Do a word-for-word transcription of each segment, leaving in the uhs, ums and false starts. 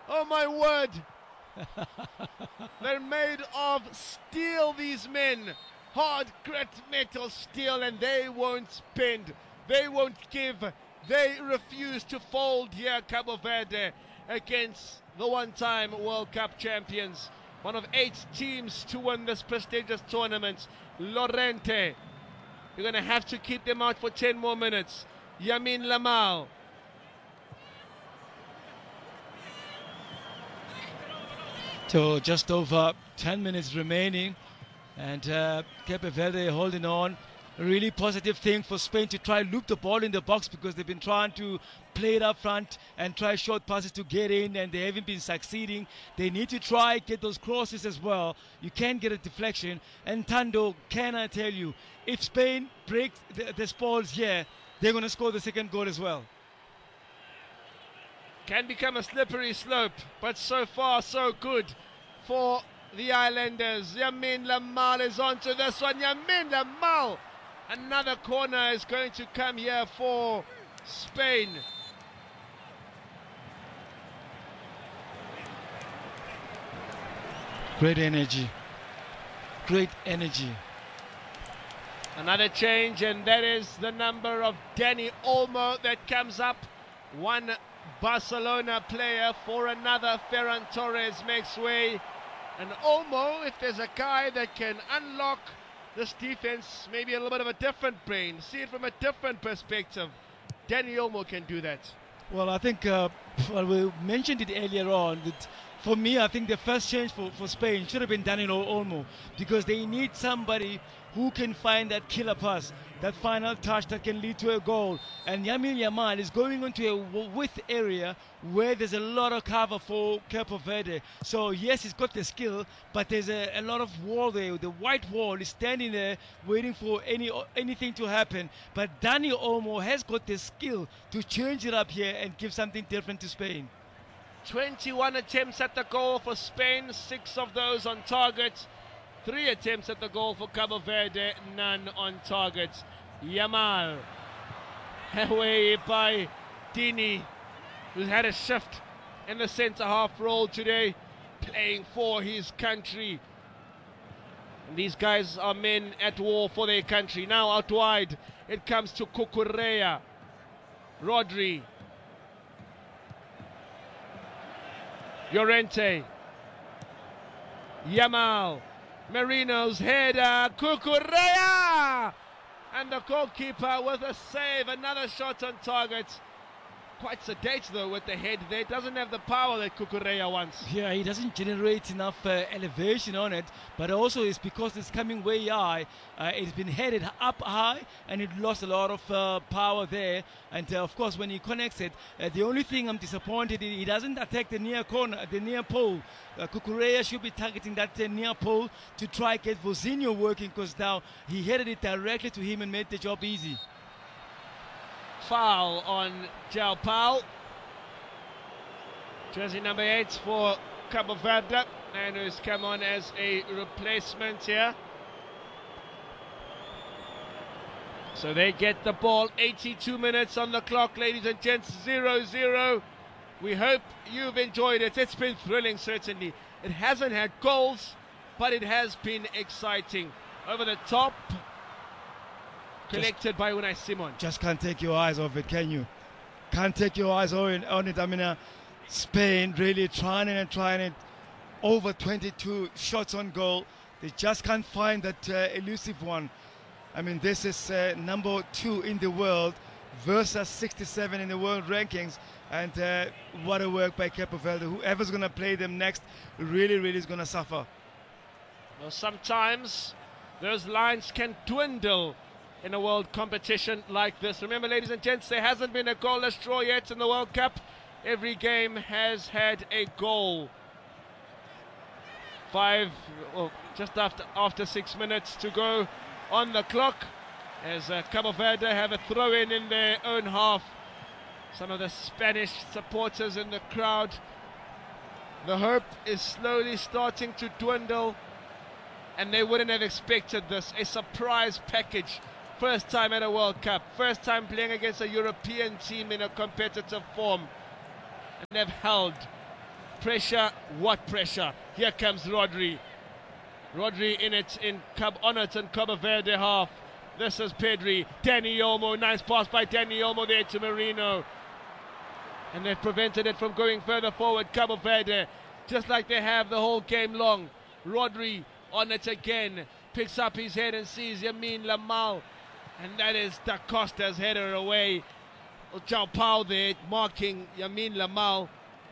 Oh my word! They're made of steel, these men. Hard grit metal steel, and they won't bend. They won't give. They refuse to fold here, Cabo Verde, against the one-time World Cup champions. One of eight teams to win this prestigious tournament. Lorente. You're going to have to keep them out for ten more minutes. Yamin Lamal. So just over ten minutes remaining, and uh, Cape Verde holding on. A really positive thing for Spain to try loop the ball in the box, because they've been trying to play it up front and try short passes to get in, and they haven't been succeeding. They need to try get those crosses as well. You can't get a deflection. And Tando, can I tell you, if Spain breaks the, the balls here, they're going to score the second goal as well. Can become a slippery slope, but so far so good for the Islanders. Yamin Lamal is onto this one. Yamin Lamal. Another corner is going to come here for Spain. Great energy. Great energy. Another change, and that is the number of Dani Olmo that comes up. One Barcelona player for another. Ferran Torres makes way. And Olmo, if there's a guy that can unlock this defense, maybe a little bit of a different brain, see it from a different perspective, Dani Olmo can do that. Well, I think, uh, well, we mentioned it earlier on, that for me, I think the first change for, for Spain should have been Dani Olmo, because they need somebody who can find that killer pass, that final touch that can lead to a goal. And Yamin Yamal is going into a width area where there's a lot of cover for Capo Verde. So yes, he's got the skill, but there's a, a lot of wall there. The white wall is standing there waiting for any anything to happen. But Dani Olmo has got the skill to change it up here and give something different to Spain. twenty-one attempts at the goal for Spain, six of those on target. Three attempts at the goal for Cabo Verde, none on target. Yamal, away by Dini, who's had a shift in the centre-half role today, playing for his country. And these guys are men at war for their country. Now out wide, it comes to Cucurella. Rodri. Llorente. Yamal. Marino's header, Cucurella! And the goalkeeper with a save, another shot on target. Quite sedate though with the head there, doesn't have the power that Cucurella wants. Yeah, he doesn't generate enough uh, elevation on it, but also it's because it's coming way high. Uh, it's been headed up high and it lost a lot of uh, power there. And uh, of course when he connects it, uh, the only thing I'm disappointed in, he doesn't attack the near corner, the near pole. Uh, Cucurella should be targeting that uh, near pole to try get Vozinho working, because now he headed it directly to him and made the job easy. Foul on João Paulo. Jersey number eight for Cabo Verde, and who's come on as a replacement here. So they get the ball, eighty-two minutes on the clock, ladies and gents, zero zero. We hope you've enjoyed it. It's been thrilling, certainly. It hasn't had goals, but it has been exciting. Over the top, collected just, by Unai Simon. Just can't take your eyes off it, can you? Can't take your eyes on, on it. I mean, uh, Spain really trying it and trying it. Over twenty-two shots on goal. They just can't find that uh, elusive one. I mean, this is uh, number two in the world versus sixty-seven in the world rankings. And uh, what a work by Capo Verde. Whoever's going to play them next really, really is going to suffer. Well, sometimes those lines can dwindle in a world competition like this. Remember, ladies and gents, there hasn't been a goalless draw yet in the World Cup. Every game has had a goal. Five, well, just after after six minutes to go on the clock, as uh, Cabo Verde have a throw-in in their own half. Some of the Spanish supporters in the crowd. The hope is slowly starting to dwindle, and they wouldn't have expected this. A surprise package. First time at a World Cup, first time playing against a European team in a competitive form, and they've held Pressure, what pressure? Here comes Rodri. Rodri in it, in Cab on it in Cabo Verde half. This is Pedri. Dani Olmo, nice pass by Dani Olmo there to Merino. And they've prevented it from going further forward, Cabo Verde, just like they have the whole game long. Rodri on it again, picks up his head and sees Yamin Lamal, and that is Da Costa's header away. João Paulo there marking Yamin Lamal.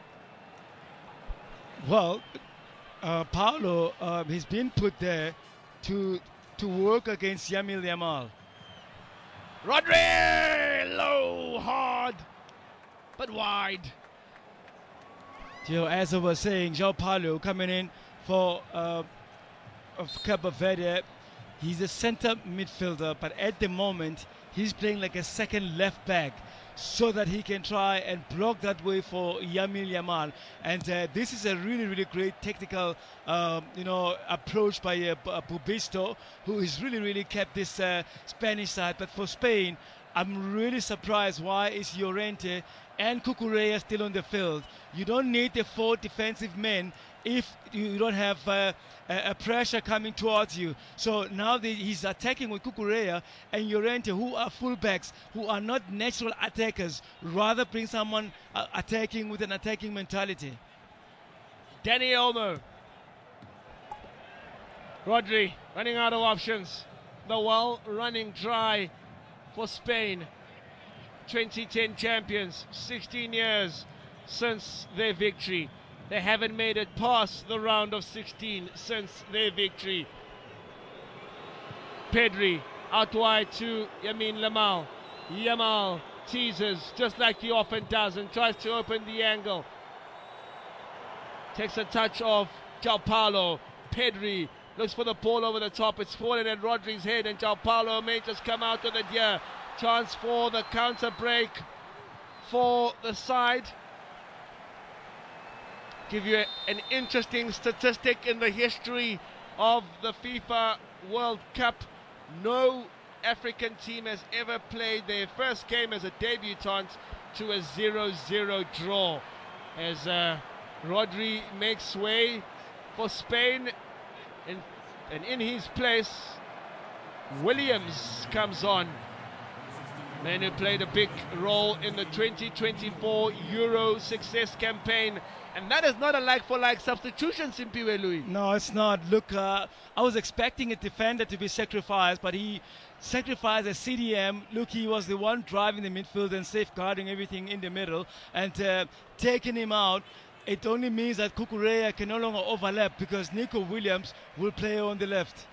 Well, uh, Paulo, uh, he's been put there to to work against Yamin Lamal. Rodri, low, hard, but wide. You know, as I was saying, João Paulo coming in for uh, of Cabo Verde. He's a center midfielder, but at the moment he's playing like a second left back, so that he can try and block that way for Yamin Lamal. And uh, this is a really, really great technical, um, you know, approach by uh, Bubisto, who has really, really kept this uh, Spanish side. But for Spain, I'm really surprised why is Llorente and Cucurella still on the field. You don't need the four defensive men if you don't have uh, a, a pressure coming towards you. So now the, he's attacking with Cucurella and Llorente, who are fullbacks, who are not natural attackers, rather bring someone uh, attacking with an attacking mentality. Dani Olmo. Rodri running out of options. The well running dry for Spain. twenty ten champions, sixteen years since their victory. They haven't made it past the round of sixteen since their victory. Pedri out wide to Yamin Lamal. Yamal teases just like he often does and tries to open the angle. Takes a touch of João Paulo. Pedri looks for the ball over the top. It's fallen at Rodri's head, and João Paulo may just come out with it here. Chance for the counter break for the side. Give you a, an interesting statistic in the history of the FIFA World Cup. No African team has ever played their first game as a debutant to a zero zero draw. As uh, Rodri makes way for Spain, and, and in his place, Williams comes on. Man who played a big role in the twenty twenty-four Euro success campaign. And that is not a like-for-like substitution, Simpiwe Louis. No, it's not. Look, uh, I was expecting a defender to be sacrificed, but he sacrificed a C D M. Look, he was the one driving the midfield and safeguarding everything in the middle. And uh, taking him out, it only means that Cucurella can no longer overlap, because Nico Williams will play on the left.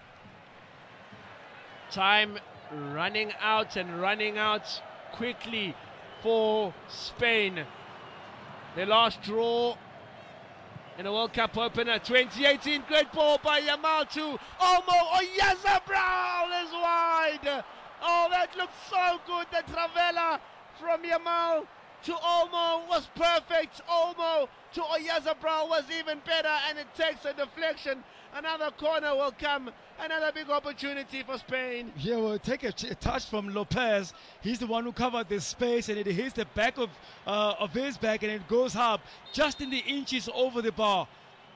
Time running out and running out quickly for Spain. Their last draw in a World Cup opener, twenty eighteen. Great ball by Yamal to Olmo. Oyarzabal is wide. Oh, that looked so good. The Travella from Yamal to Olmo was perfect. Olmo to Oyarzabal was even better, and it takes a deflection. Another corner will come. Another big opportunity for Spain. Yeah, we'll take a, ch a touch from Lopez. He's the one who covered this space, and it hits the back of, uh, of his back, and it goes up just in the inches over the bar.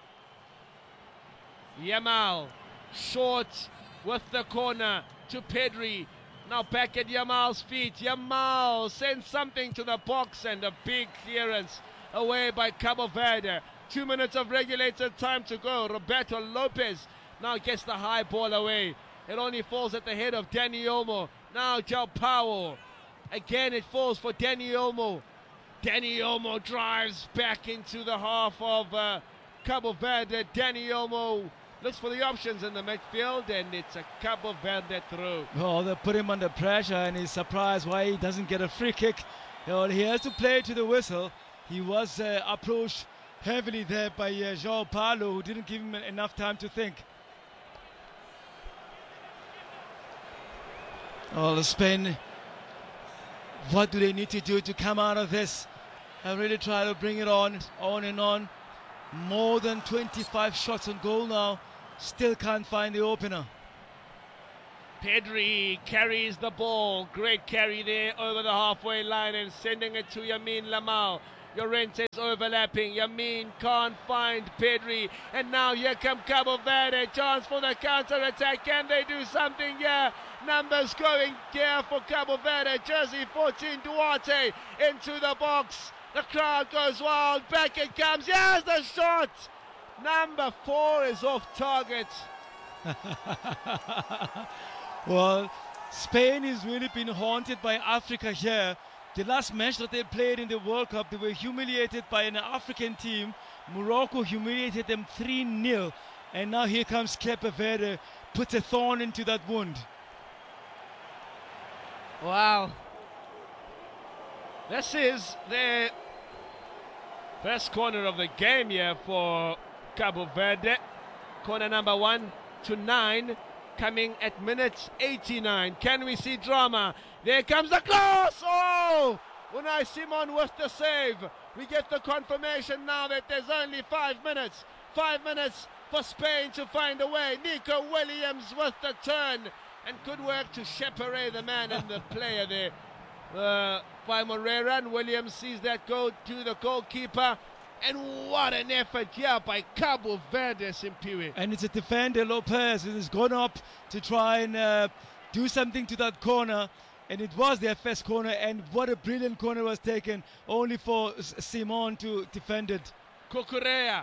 Yamal, short with the corner to Pedri. Now back at Yamal's feet. Yamal sends something to the box, and a big clearance away by Cabo Verde. Two minutes of regulated time to go. Roberto Lopez now gets the high ball away. It only falls at the head of Dani Olmo. Now João Paulo. Again it falls for Dani Olmo. Dani Olmo drives back into the half of uh, Cabo Verde. Dani Olmo looks for the options in the midfield, and it's a Cabo Verde throw. Oh, they put him under pressure, and he's surprised why he doesn't get a free kick. You know, he has to play to the whistle. He was uh, approached heavily there by uh, João Paulo, who didn't give him enough time to think. Oh, Spain, what do they need to do to come out of this and really try to bring it on, on and on? More than twenty-five shots on goal now, still can't find the opener. Pedri carries the ball, great carry there over the halfway line and sending it to Yamin Lamal. Llorente's overlapping. Yamin can't find Pedri. And now here come Cabo Verde. Chance for the counter-attack. Can they do something here? Numbers going here for Cabo Verde. Jersey fourteen, Duarte into the box. The crowd goes wild. Back it comes. Yes, the shot. Number four is off target. Well, Spain has really been haunted by Africa here. The last match that they played in the World Cup, they were humiliated by an African team. Morocco humiliated them three nil. And now here comes Cape Verde, puts a thorn into that wound. Wow. This is the first corner of the game here for Cabo Verde. Corner number one to nine, coming at minute eighty-nine. Can we see drama? There comes the cross! Oh! Unai Simon with the save. We get the confirmation now that there's only five minutes. Five minutes for Spain to find a way. Nico Williams with the turn. And good work to separate the man and the player there uh, by Moreira. And Williams sees that go to the goalkeeper. And what an effort here by Cabo Verde, Simpiwe. And it's a defender, Lopez, who has gone up to try and uh, do something to that corner. And it was their first corner, and what a brilliant corner was taken, only for Simon to defend it. Cucurella.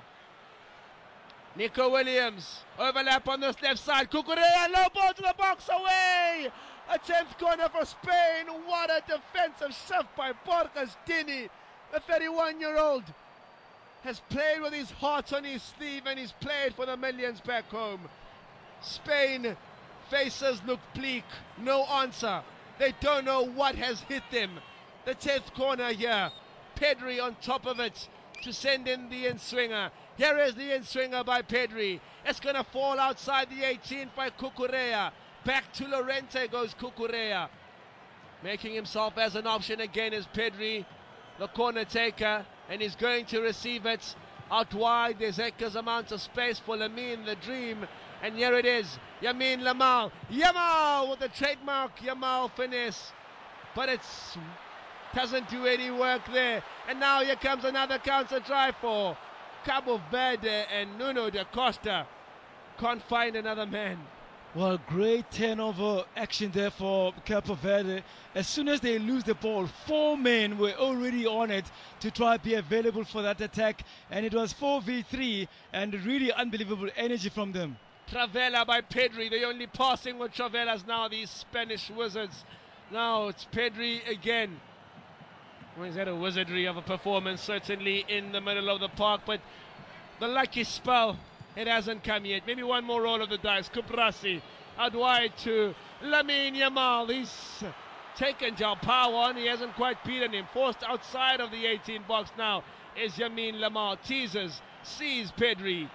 Nico Williams. Overlap on this left side. Cucurella, low ball to the box, away! A tenth corner for Spain. What a defensive shove by Borges Dini. The thirty-one-year-old has played with his heart on his sleeve, and he's played for the millions back home. Spain faces look bleak. No answer. They don't know what has hit them. The tenth corner here. Pedri on top of it to send in the in-swinger. Here is the in-swinger by Pedri. It's going to fall outside the eighteen by Cucurella. Back to Llorente goes Cucurella. Making himself as an option again is Pedri, the corner taker. And he's going to receive it out wide. There's acres amount of space for Lamine the Dream. And here it is, Yamin Lamal. Yamal with the trademark Yamal finesse. But it doesn't do any work there. And now here comes another counter drive for Cabo Verde, and Nuno da Costa can't find another man. Well, great turnover action there for Cabo Verde. As soon as they lose the ball, four men were already on it to try to be available for that attack. And it was four v three, and really unbelievable energy from them. Travella by Pedri, the only passing with Travella's now, these Spanish wizards. Now it's Pedri again. Well, he's had a wizardry of a performance, certainly in the middle of the park, but the lucky spell, it hasn't come yet. Maybe one more roll of the dice. Kuprasi out wide to Lamine Yamal. He's taken João Paulo on. He hasn't quite beaten him. Forced outside of the eighteen box now is Yamin Lamal. Teases, sees Pedri.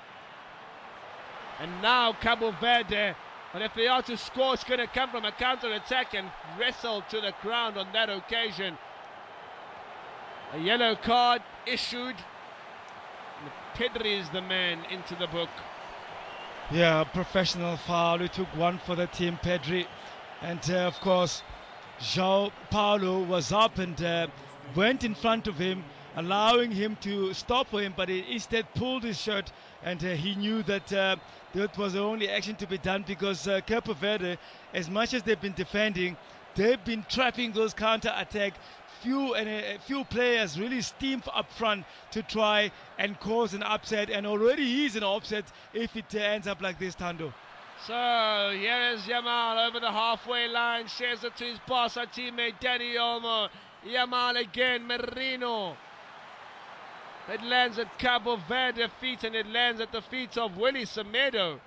And now Cabo Verde. But if they are to score, it's going to come from a counter-attack and wrestle to the ground on that occasion. A yellow card issued. Pedri is the man into the book. Yeah, professional foul. He took one for the team, Pedri. And uh, of course, João Paulo was up and uh, went in front of him, allowing him to stop for him, but he instead pulled his shirt, and uh, he knew that uh, that was the only action to be done, because uh, Cape Verde, as much as they've been defending, they've been trapping those counter-attack. Few and a few players really steam up front to try and cause an upset, and already he's an upset if it uh, ends up like this, Tando. So here is Yamal over the halfway line, shares it to his boss, our teammate Danny Olmo. Yamal again, Merino. It lands at Cabo Verde feet, and it lands at the feet of Willie Semedo.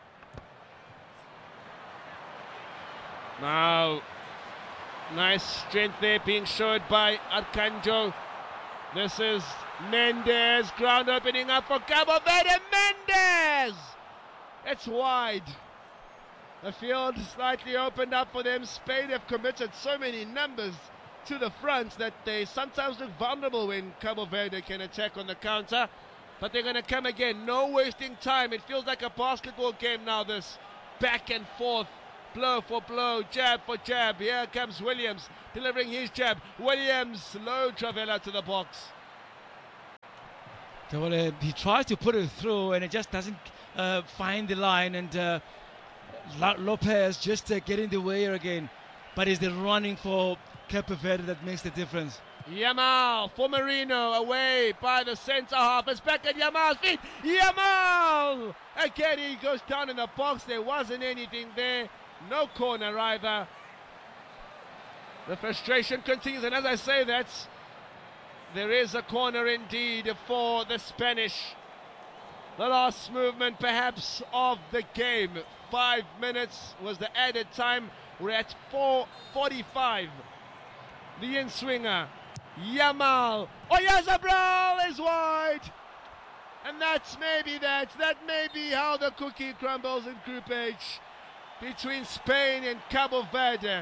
Now, nice strength there being showed by Arcanjo. This is Mendes, ground opening up for Cabo Verde. Mendes! It's wide. The field slightly opened up for them. Spain have committed so many numbers to the front that they sometimes look vulnerable when Cabo Verde can attack on the counter. But they're going to come again. No wasting time. It feels like a basketball game now, this back and forth. Blow for blow, jab for jab. Here comes Williams delivering his jab. Williams, low Travella to the box. So, well, uh, he tries to put it through and it just doesn't uh, find the line, and uh, Lopez just uh, getting the way again. But it's the running for Cape Verde that makes the difference. Yamal for Marino, away by the centre half. It's back at Yamal's feet. Yamal! Again, he goes down in the box. There wasn't anything there. No corner either. The frustration continues, and as I say that, there is a corner indeed for the Spanish. The last movement perhaps of the game. Five minutes was the added time. We're at four forty-five. The in-swinger, Yamal. Oyarzabal is wide. And that's maybe that. That may be how the cookie crumbles in Group H between Spain and Cabo Verde.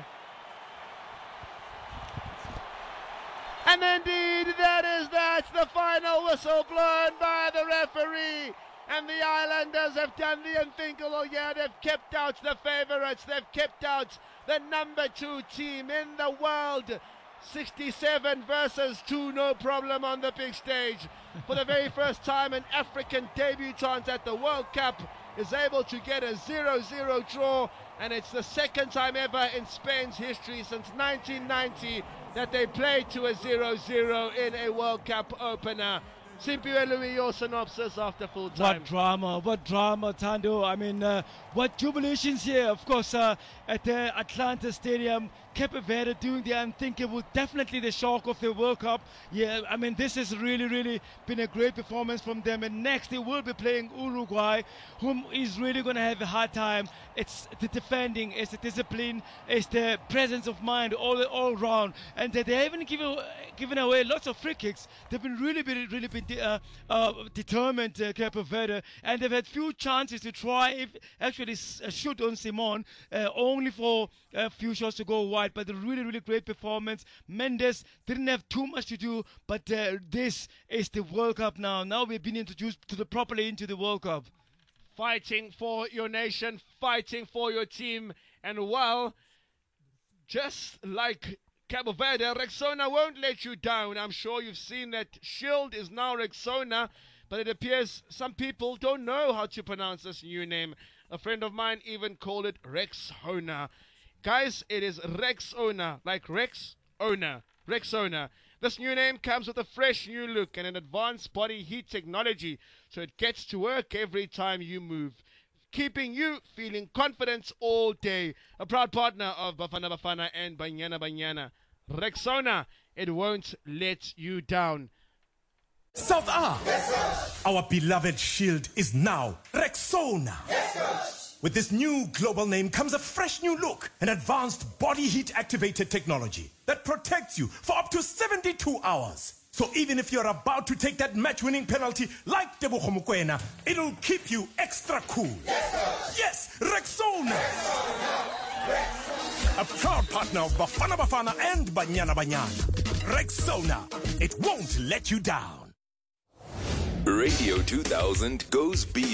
And indeed, that is that. The final whistle blown by the referee. And the Islanders have done the unthinkable here. They've kept out the favourites. They've kept out the number two team in the world. sixty-seven versus two, no problem on the big stage. For the very first time, an African debutant at the World Cup is able to get a zero zero draw. And it's the second time ever in Spain's history since nineteen ninety that they played to a zero zero in a World Cup opener. Simpiwe Louis, your synopsis after full time. What drama, what drama, Thando. I mean, uh, what jubilations here. Of course, uh, at the Atlanta Stadium, Cape Verde doing the unthinkable. Definitely the shock of the World Cup. Yeah, I mean, this has really, really been a great performance from them. And next, they will be playing Uruguay, whom is really going to have a hard time. It's the defending, it's the discipline, it's the presence of mind all all round. And they haven't given given away lots of free kicks. They've been really, really, really been de uh, uh, determined, uh, Cape Verde, and they've had few chances to try if actually uh, shoot on Simon, uh, only for a few shots to go wide. But a really, really great performance. Mendes didn't have too much to do, but uh, this is the World Cup now. Now we've been introduced to the properly into the World Cup. Fighting for your nation, fighting for your team, and well, just like Cabo Verde, Rexona won't let you down. I'm sure you've seen that Shield is now Rexona, but it appears some people don't know how to pronounce this new name. A friend of mine even called it Rexona. Guys, it is Rexona, like Rex owner, Rexona. This new name comes with a fresh new look and an advanced body heat technology, so it gets to work every time you move, keeping you feeling confident all day. A proud partner of Bafana Bafana and Banyana Banyana. Rexona, it won't let you down. South A, yes, our beloved Shield is now Rexona. Yes, with this new global name comes a fresh new look, an advanced body heat activated technology that protects you for up to seventy-two hours. So even if you're about to take that match-winning penalty like Tebogo Mokoena, it'll keep you extra cool. Yes, yes, Rexona. Rexona. Rexona. A proud partner of Bafana Bafana and Banyana Banyana. Rexona, it won't let you down. Radio two thousand goes beyond.